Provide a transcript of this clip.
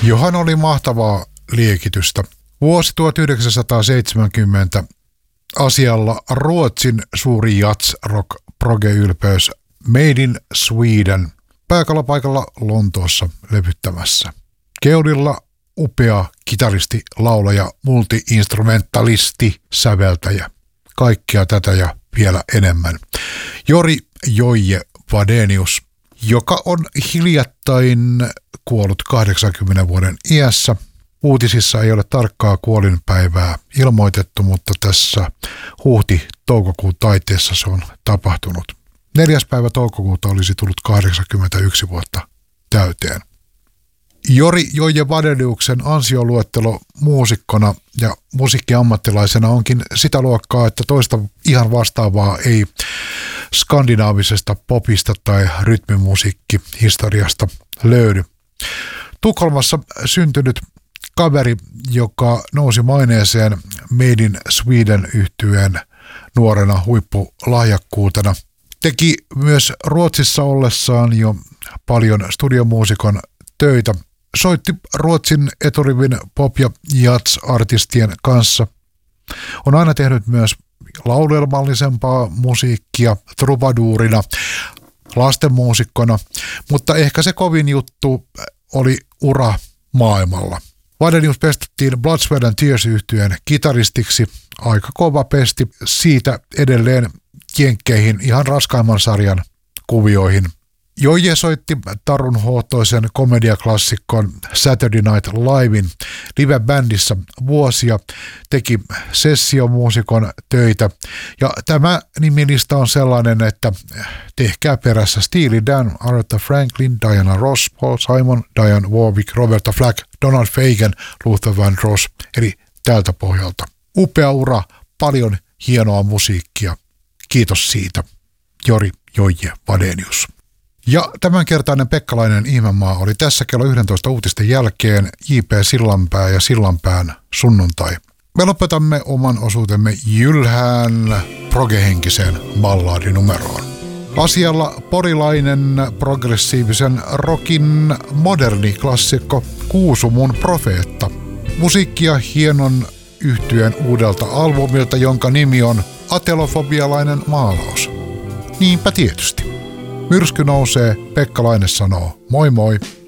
Johan oli mahtavaa liekitystä. Vuosi 1970 asialla Ruotsin suuri jazz-rock-proge-ylpeys Made in Sweden pääkallpaikalla Lontoossa levyttämässä. Keulilla upea kitaristi, laulaja, multi-instrumentalisti, säveltäjä. Kaikkea tätä ja vielä enemmän. Jori Joije Wadenius, joka on hiljattain kuollut 80 vuoden iässä. Uutisissa ei ole tarkkaa kuolinpäivää ilmoitettu, mutta tässä huhti-toukokuun taiteessa se on tapahtunut. 4. päivä toukokuuta olisi tullut 81 vuotta täyteen. Jori Joije Wadeniuksen ansioluettelo muusikkona ja musiikkiammattilaisena onkin sitä luokkaa, että toista ihan vastaavaa ei skandinaavisesta popista tai rytmimusiikkihistoriasta löydy. Tukholmassa syntynyt kaveri, joka nousi maineeseen Made in Sweden -yhtyeen nuorena huippulahjakkuutena, teki myös Ruotsissa ollessaan jo paljon studiomuusikon töitä. Soitti Ruotsin eturivin pop- ja jazz-artistien kanssa. On aina tehnyt myös laulelmallisempaa musiikkia trubaduurina, lastenmuusikkona, mutta ehkä se kovin juttu oli ura maailmalla. Wadenius pestettiin Blood, Sweat and Tears -yhtyeen kitaristiksi. Aika kova pesti, siitä edelleen jenkkeihin ihan raskaimman sarjan kuvioihin. Joije soitti Tarun hohtoisen komediaklassikon Saturday Night Livein live-bändissä vuosia, teki sessiomuusikon töitä ja tämä nimilista on sellainen, että tehkää perässä Steely Dan, Aretha Franklin, Diana Ross, Paul Simon, Dionne Warwick, Roberta Flack, Donald Fagen, Luther Vandross, eli tältä pohjalta. Upea ura, paljon hienoa musiikkia. Kiitos siitä, Jori Joije Wadenius. Ja tämänkertainen Pekkalainen ihmemaa oli tässä kello 11 uutisten jälkeen J.P. Sillanpää ja Sillanpään sunnuntai. Me lopetamme oman osuutemme jylhään progehenkiseen balladinumeroon. Asialla porilainen progressiivisen rockin moderni klassikko Kuusumun profeetta. Musiikkia hienon yhtyeen uudelta albumilta, jonka nimi on Atelofobialainen maalaus. Niinpä tietysti. Myrsky nousee, Pekkalainen sanoo moi moi.